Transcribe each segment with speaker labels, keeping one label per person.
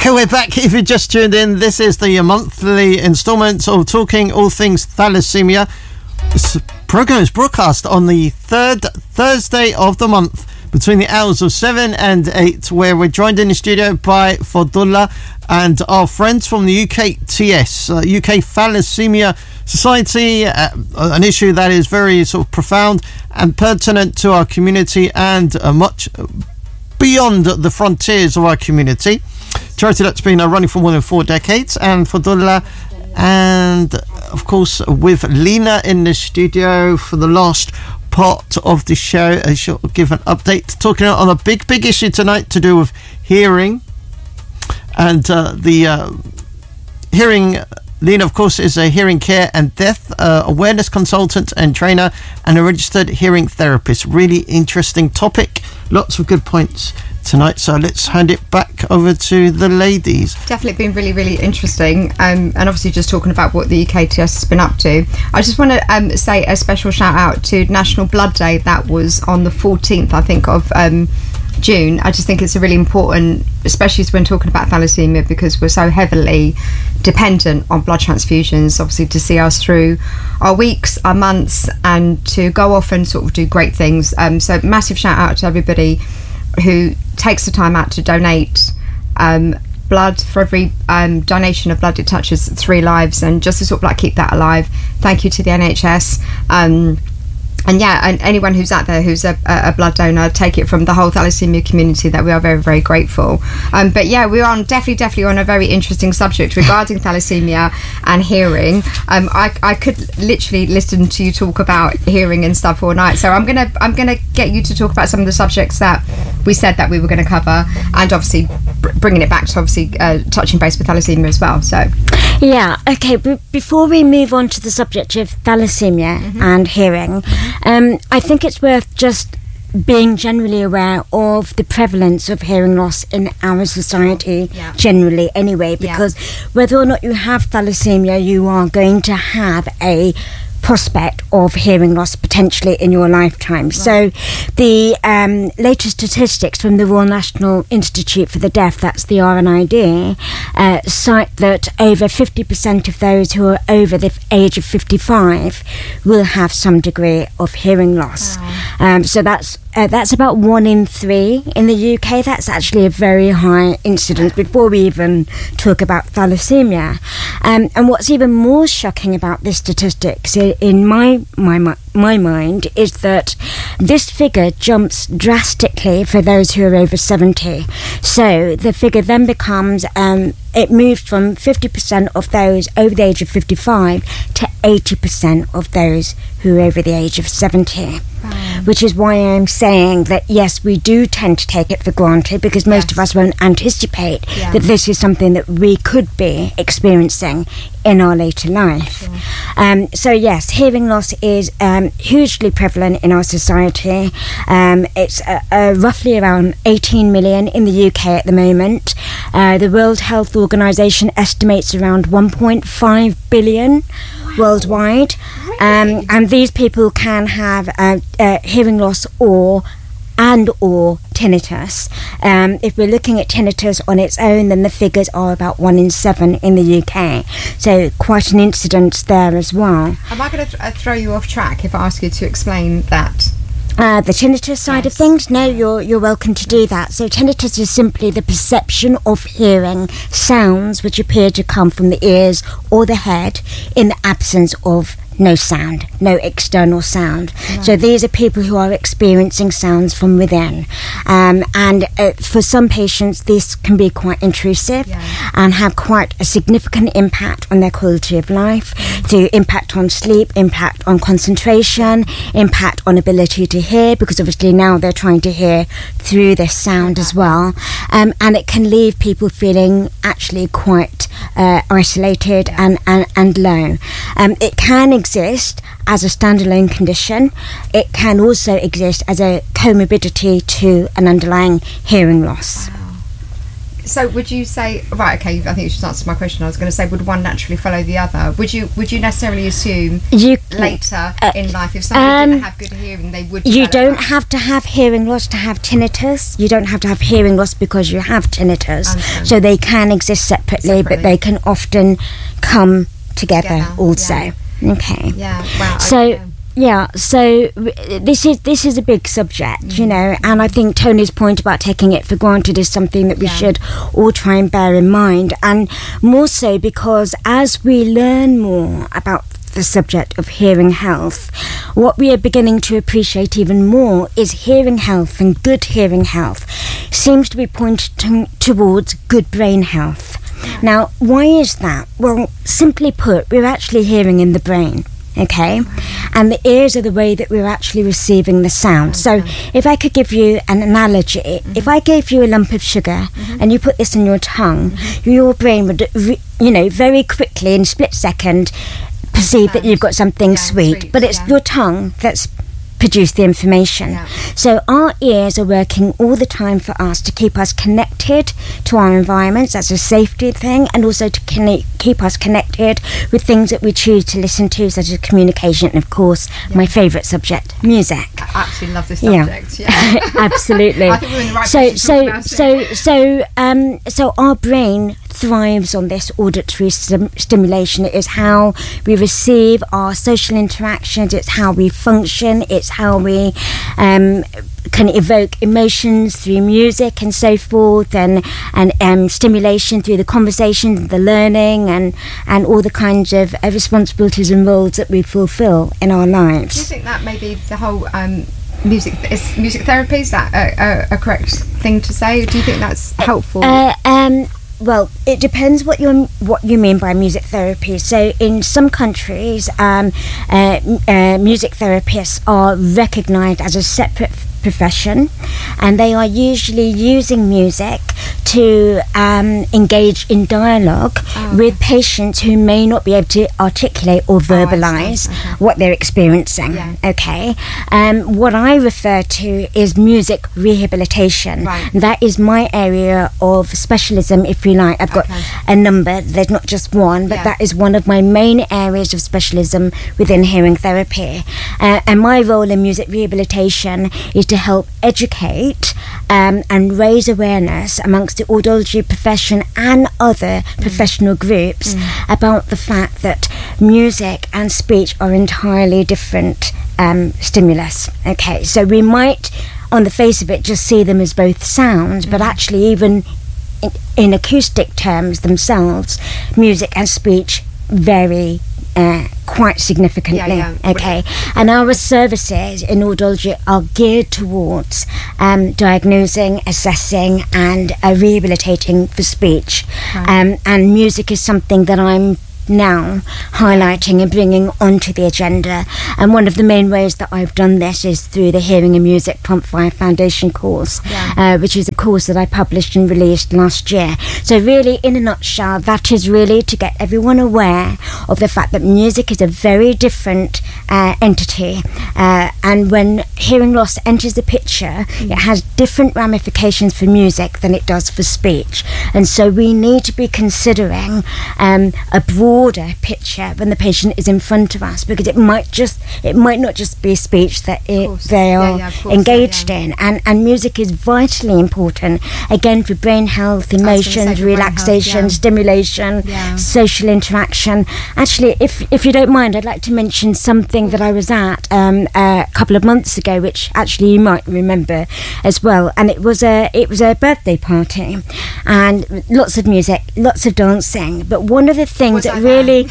Speaker 1: Okay, we're back. If you just tuned in, this is the monthly instalment of Talking All Things Thalassemia. This program is broadcast on the third Thursday of the month between the hours of 7 and 8, where we're joined in the studio by Fadullah and our friends from the UKTS, UK Thalassemia Society, an issue that is very sort of profound and pertinent to our community and much beyond the frontiers of our community. Charity that's been running for more than 4 decades. And Fadullah and, of course, with Lena in the studio for the last part of the show. She'll give an update, talking on a big issue tonight to do with hearing. And the hearing... Lena, of course, is a hearing care and deaf awareness consultant and trainer and a registered hearing therapist. Really interesting topic. Lots of good points tonight. So let's hand it back over to the ladies.
Speaker 2: Definitely been really, really interesting. And obviously just talking about what the UKTS has been up to. I just want to say a special shout out to National Blood Day. That was on the 14th, I think, of June. I just think it's a really important, especially when talking about thalassemia, because we're so heavily dependent on blood transfusions, obviously, to see us through our weeks, our months, and to go off and sort of do great things. So massive shout out to everybody who takes the time out to donate blood. For every donation of blood, it touches 3 lives, and just to sort of like keep that alive, thank you to the NHS. And yeah, and anyone who's out there who's a blood donor, take it from the whole thalassemia community that we are very, very grateful. But yeah, we are definitely on a very interesting subject regarding thalassemia and hearing. I could literally listen to you talk about hearing and stuff all night. So I'm gonna get you to talk about some of the subjects that we said that we were going to cover, and obviously bringing it back to obviously touching base with thalassemia as well. So
Speaker 3: yeah, okay. Before we move on to the subject of thalassemia and hearing. I think it's worth just being generally aware of the prevalence of hearing loss in our society, generally anyway, because whether or not you have thalassemia, you are going to have a prospect of hearing loss potentially in your lifetime. Right. So the latest statistics from the Royal National Institute for the Deaf, that's the RNID, cite that over 50% of those who are over the age of 55 will have some degree of hearing loss. Wow. So that's about 1 in 3 in the UK. That's actually a very high incidence before we even talk about thalassemia. And what's even more shocking about this statistics, in my mind, is that this figure jumps drastically for those who are over 70. So the figure then becomes, it moves from 50% of those over the age of 55 to 80% of those who are over the age of 70. Which is why I'm saying that, yes, we do tend to take it for granted, because most of us won't anticipate that this is something that we could be experiencing in our later life. So yes, hearing loss is hugely prevalent in our society. It's roughly around 18 million in the UK at the moment. The World Health Organization estimates around 1.5 billion worldwide. And these people can have hearing loss or tinnitus. If we're looking at tinnitus on its own, then the figures are about 1 in 7 in the UK. So quite an incidence there as well.
Speaker 2: Am I going to throw you off track if I ask you to explain that?
Speaker 3: The tinnitus side of things? No, you're welcome to do that. So tinnitus is simply the perception of hearing sounds which appear to come from the ears or the head in the absence of no sound, no external sound. Right. So these are people who are experiencing sounds from within. And for some patients, this can be quite intrusive and have quite a significant impact on their quality of life, through impact on sleep, impact on concentration, impact on ability to hear, because obviously now they're trying to hear through this sound as well. And it can leave people feeling actually quite isolated and low. It can exist as a standalone condition. It can also exist as a comorbidity to an underlying hearing loss.
Speaker 2: Wow. So would you say, right, okay, I think you just answered my question. I was going to say, would one naturally follow the other? Would you necessarily assume later in life, if somebody didn't have good hearing, they would
Speaker 3: You don't have to have hearing loss to have tinnitus. You don't have to have hearing loss because you have tinnitus. So they can exist separately, but they can often come together also.
Speaker 2: Yeah.
Speaker 3: Okay.
Speaker 2: Yeah, wow.
Speaker 3: So... Yeah, so this is a big subject, you know, and I think Tony's point about taking it for granted is something that we should all try and bear in mind, and more so because as we learn more about the subject of hearing health, what we are beginning to appreciate even more is hearing health, and good hearing health seems to be pointing towards good brain health. Now, why is that? Well, simply put, we're actually hearing in the brain. Okay, and the ears are the way that we're actually receiving the sound. So if I could give you an analogy, if I gave you a lump of sugar and you put this in your tongue, your brain would, very quickly in a split second perceive that you've got something sweet, but it's your tongue that's produce the information. So our ears are working all the time for us to keep us connected to our environments. That's a safety thing, and also to keep us connected with things that we choose to listen to, such as communication, and of course my favourite subject, music.
Speaker 2: I absolutely love this subject.
Speaker 3: Absolutely.
Speaker 2: I think we're in the right place to talk about it.
Speaker 3: So our brain thrives on this auditory stimulation. It is how we receive our social interactions, it's how we function, it's how we can evoke emotions through music and so forth, and stimulation through the conversation, the learning, and all the kinds of responsibilities and roles that we fulfill in our lives.
Speaker 2: Do you think that maybe the whole music therapy, is that a correct thing to say? Do you think that's helpful?
Speaker 3: Well, it depends what you mean by music therapy. So in some countries, music therapists are recognised as a separate profession, and they are usually using music to engage in dialogue with patients who may not be able to articulate or verbalise what they're experiencing. What I refer to is music rehabilitation. That is my area of specialism, if you like. I've got a number, there's not just one, but that is one of my main areas of specialism within hearing therapy. And my role in music rehabilitation is to help educate and raise awareness amongst the audiology profession and other professional groups about the fact that music and speech are entirely different stimulus. Okay, so we might, on the face of it, just see them as both sounds, but actually even in acoustic terms themselves, music and speech vary quite significantly. Okay, and our services in audiology are geared towards diagnosing, assessing, and rehabilitating for speech. And music is something that I'm now highlighting and bringing onto the agenda, and one of the main ways that I've done this is through the Hearing and Music Prompt 5 Foundation course, which is a course that I published and released last year. So really, in a nutshell, that is really to get everyone aware of the fact that music is a very different entity, and when hearing loss enters the picture, it has different ramifications for music than it does for speech, and so we need to be considering a broader picture when the patient is in front of us, because it might not just be speech that they are engaged in, and music is vitally important again for brain health, emotions, relaxation, stimulation, social interaction. Actually, if you don't mind, I'd like to mention something that I was at a couple of months ago, which actually you might remember as well, and it was a birthday party, and lots of music, lots of dancing, but one of the things that really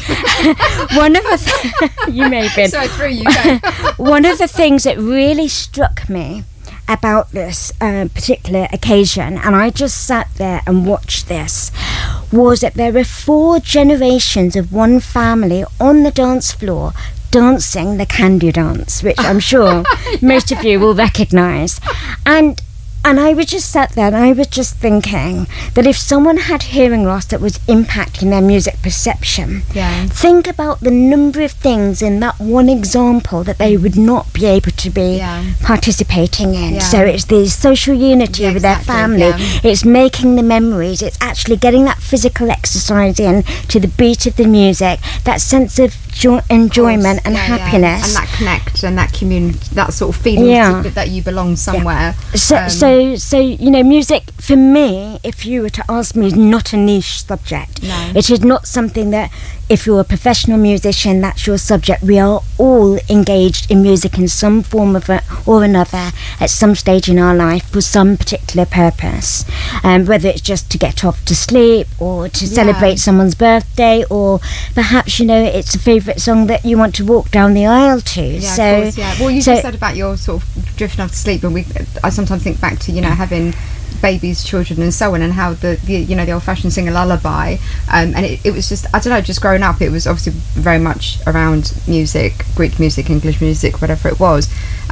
Speaker 3: one of the you may have been.
Speaker 2: So through you go.
Speaker 3: One of the things that really struck me about this particular occasion, and I just sat there and watched this, was that there were 4 generations of one family on the dance floor dancing the Can-Do dance, which I'm sure most of you will recognise. And And I was just sat there and I was just thinking that if someone had hearing loss that was impacting their music perception, think about the number of things in that one example that they would not be able to be participating in. So it's the social unity with their family, it's making the memories, it's actually getting that physical exercise in to the beat of the music, that sense of enjoyment and happiness.
Speaker 2: And that connect and that community, that sort of feeling that you belong somewhere.
Speaker 3: So you know, music for me, if you were to ask me, is not a niche subject.
Speaker 2: No.
Speaker 3: It is not something that, if you're a professional musician, that's your subject. We are all engaged in music in some form of or another at some stage in our life for some particular purpose, whether it's just to get off to sleep or to celebrate someone's birthday, or perhaps, you know, it's a favourite song that you want to walk down the aisle to.
Speaker 2: Of course. Well, you just said about your sort of drifting off to sleep, and I sometimes think back to, you know, having babies, children and so on, and how the you know, the old-fashioned sing a lullaby, and it was just, I don't know, just growing up, it was obviously very much around music, Greek music, English music, whatever it was.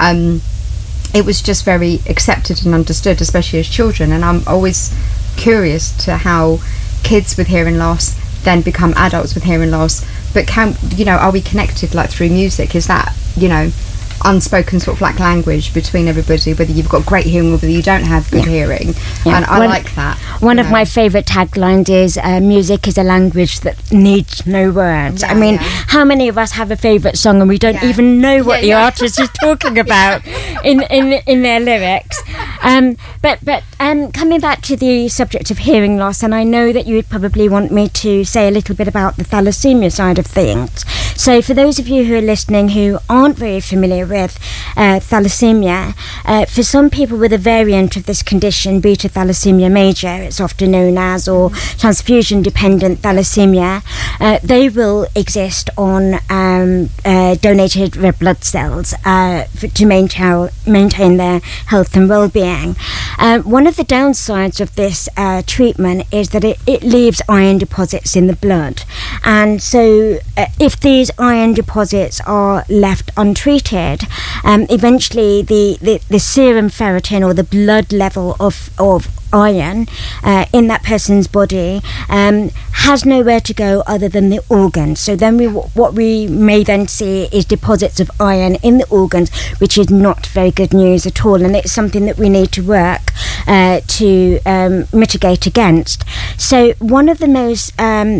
Speaker 2: It was just very accepted and understood, especially as children, and I'm always curious to how kids with hearing loss then become adults with hearing loss. But can, you know, are we connected like through music? Is that, you know, unspoken sort of like language between everybody, whether you've got great hearing or whether you don't have good hearing? And I like that.
Speaker 3: One of my favourite taglines is music is a language that needs no words. I mean, how many of us have a favourite song and we don't even know what the artist is talking about in their lyrics? But coming back to the subject of hearing loss, and I know that you would probably want me to say a little bit about the thalassemia side of things. So for those of you who are listening who aren't very familiar with thalassemia, for some people with a variant of this condition, beta thalassemia major, it's often known as, or transfusion dependent thalassemia, they will exist on donated red blood cells to maintain their health and well-being. One of the downsides of this treatment is that it leaves iron deposits in the blood, and so if these iron deposits are left untreated, eventually the serum ferritin, or the blood level of iron in that person's body has nowhere to go other than the organs. So then what we may then see is deposits of iron in the organs, which is not very good news at all, and it's something that we need to work to mitigate against. So one of the most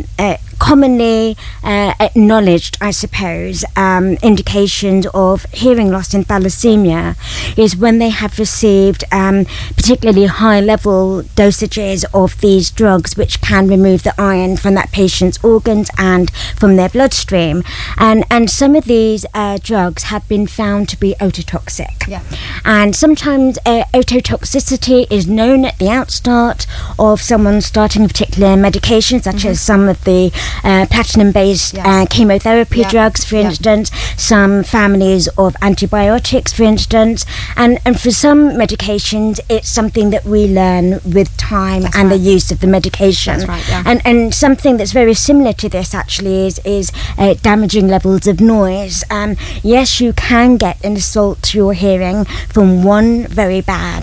Speaker 3: commonly acknowledged, I suppose, indications of hearing loss in thalassemia is when they have received particularly high level dosages of these drugs, which can remove the iron from that patient's organs and from their bloodstream. And some of these drugs have been found to be ototoxic. And sometimes ototoxicity is known at the outstart of someone starting a particular medication, such as some of the platinum-based chemotherapy drugs, for instance, some families of antibiotics, for instance, and for some medications it's something that we learn with time and the use of the medication. And something that's very similar to this actually is damaging levels of noise. Yes, you can get an assault to your hearing from one very bad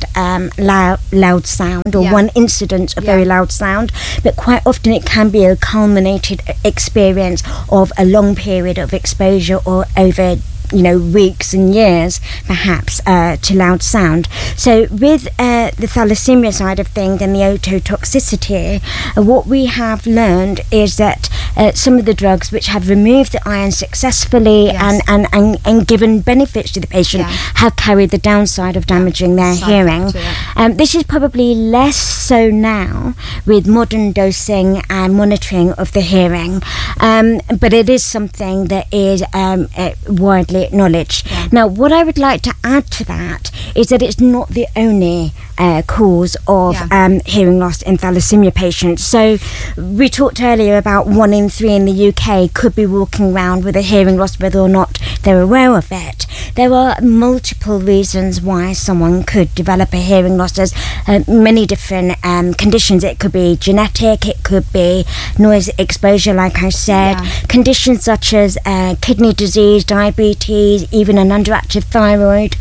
Speaker 3: loud sound, or one incident of very loud sound, but quite often it can be a culminated experience of a long period of exposure, or over weeks and years perhaps to loud sound. So with the thalassemia side of things and the ototoxicity, what we have learned is that some of the drugs which have removed the iron successfully and given benefits to the patient have carried the downside of damaging their hearing. This is probably less so now with modern dosing and monitoring of the hearing, but it is something that is widely acknowledged. Now, what I would like to add to that is that it's not the only cause of hearing loss in thalassemia patients. So we talked earlier about 1 in 3 in the UK could be walking around with a hearing loss whether or not they're aware of it. There are multiple reasons why someone could develop a hearing loss. There's many different conditions. It could be genetic, it could be noise exposure, like I said, conditions such as kidney disease, diabetes, even an underactive thyroid,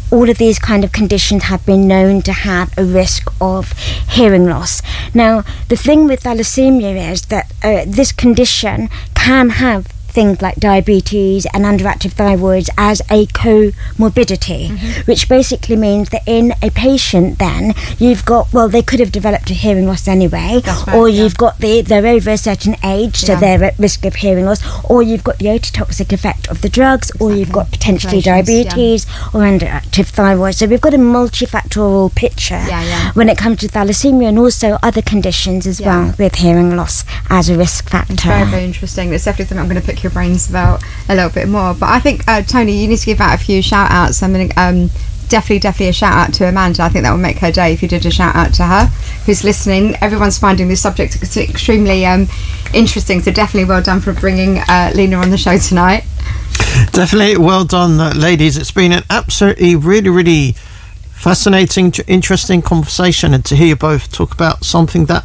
Speaker 3: all of these kind of conditions have been known to have a risk of hearing loss. Now, the thing with thalassemia is that this condition can have things like diabetes and underactive thyroids as a comorbidity, which basically means that in a patient then you've got, well, they could have developed a hearing loss anyway,
Speaker 2: right,
Speaker 3: or you've got they're over a certain age, so they're at risk of hearing loss, or you've got the ototoxic effect of the drugs, or you've got potentially diabetes or underactive thyroid. So we've got a multifactorial picture when it comes to thalassemia and also other conditions as well with hearing loss as a risk factor.
Speaker 2: It's very, very interesting. It's definitely something I'm going to pick your brains about a little bit more. But I think, Tony, you need to give out a few shout outs. I mean, definitely a shout out to Amanda. I think that would make her day if you did a shout out to her who's listening. Everyone's finding this subject extremely interesting, so definitely well done for bringing Lena on the show tonight.
Speaker 1: Definitely well done, ladies. It's been an absolutely really fascinating, interesting conversation, and to hear you both talk about something that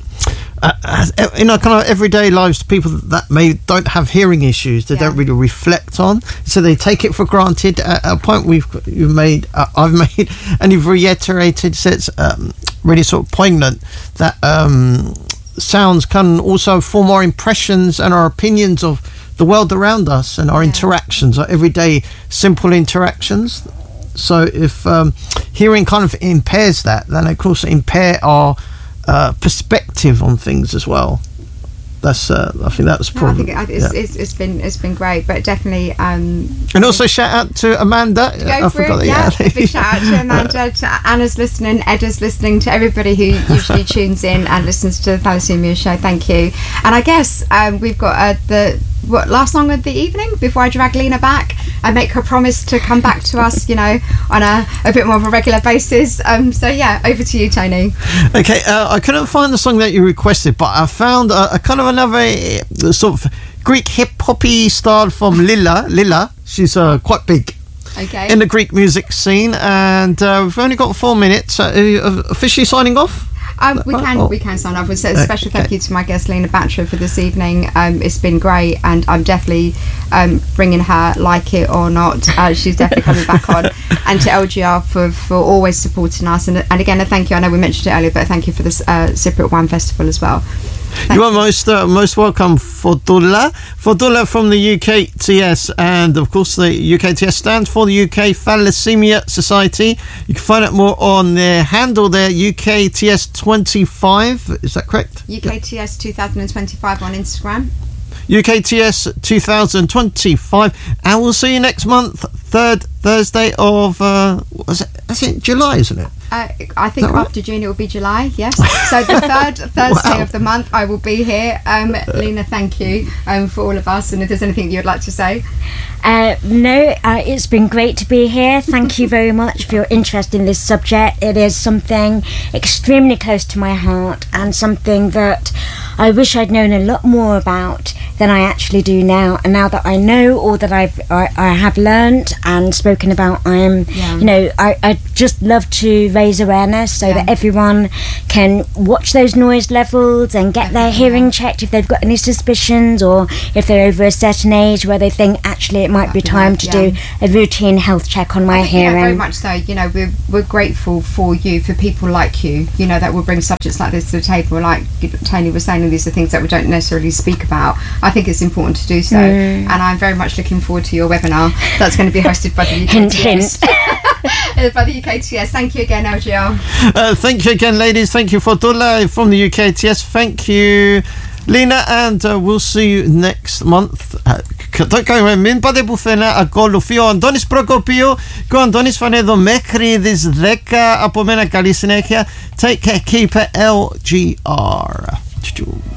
Speaker 1: in our kind of everyday lives, people that don't have hearing issues, they don't really reflect on, so they take it for granted. A point I've made, and you've reiterated, so it's really sort of poignant that sounds can also form our impressions and our opinions of the world around us and our interactions, our everyday simple interactions. So if hearing kind of impairs that, then of course impair our perspective on things as well. That's I think that's probably.
Speaker 2: I think it's been great, but definitely.
Speaker 1: And also shout out to Amanda.
Speaker 2: A big shout out to Amanda, to Anna's listening, Edda's listening, to everybody who usually tunes in and listens to the Thalassemia Show. Thank you. And I guess we've got the last song of the evening before I drag Lena back and make her promise to come back to us, on a bit more of a regular basis. So over to you, Tony.
Speaker 1: Okay, I couldn't find the song that you requested, but I found a kind of another sort of Greek hip-hoppy style from Lila. She's quite big in the Greek music scene, and we've only got 4 minutes. Are you officially signing off?
Speaker 2: We can sign off. So a special thank you to my guest Lena Batra for this evening. It's been great, and I'm definitely bringing her, like it or not. She's definitely coming back on. And to LGR for always supporting us. And again, a thank you. I know we mentioned it earlier, but thank you for this Cypriot Wine Festival as well.
Speaker 1: You are most welcome, Fodula from the UKTS, and of course the UKTS stands for the UK Thalassemia Society. You can find out more on their handle there, UKTS25. Is that correct?
Speaker 2: UKTS 2025 on Instagram.
Speaker 1: UKTS 2025, and we'll see you next month, third Thursday of that's it, July, isn't it?
Speaker 2: I think after June it will be July, yes. So the third Thursday of the month I will be here. Lena, thank you for all of us, and if there's anything you'd like to say.
Speaker 3: No, it's been great to be here. Thank you very much for your interest in this subject. It is something extremely close to my heart, and something that I wish I'd known a lot more about than I actually do now. And now that I know all that I have learned and spoken about, I just love to raise awareness so that everyone can watch those noise levels and get their hearing checked if they've got any suspicions, or if they're over a certain age where they think actually it might be time to do a routine health check on my hearing.
Speaker 2: Very much so. We're grateful for you, for people like you, that will bring subjects like this to the table. Like Tony was saying, these are things that we don't necessarily speak about. I think it's important to do so, and I'm very much looking forward to your webinar that's going to be hosted by the UKTS. By the UKTS. Thank you again, LGR.
Speaker 1: Thank you again, ladies. Thank you, Fodula from the UKTS. Thank you, Lena, and we'll see you next month. Don't go away. Μην πάτε πουθενά. Ακολουθεί ο Αντώνης Προκοπίου και ο Αντώνης Φανέδο μέχρι τις 10. Από μένα καλή συνέχεια. Take care. Keep it LGR.